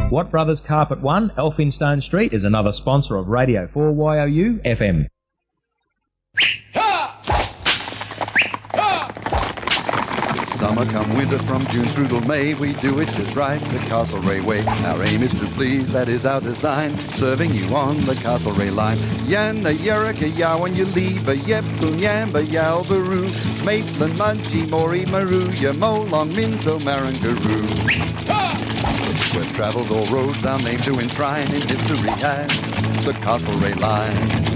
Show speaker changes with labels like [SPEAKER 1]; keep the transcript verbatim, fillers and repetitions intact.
[SPEAKER 1] Watt Brothers Carpet One, Elphinstone Street, is another sponsor of Radio four Y O U F M.
[SPEAKER 2] Summer come winter, from June through till May, we do it just right, the Castlereagh way. Our aim is to please, that is our design, serving you on the Castlereagh line. Yana, Yerika, Yawan, Yaliba, Yepkun, Yamba, Yalbaroo, Maitland, Mudgee, Maury, Maru, Yamolong, Minto, Marangaroo. We've travelled all roads, our name to enshrine in history as the Castlereagh line.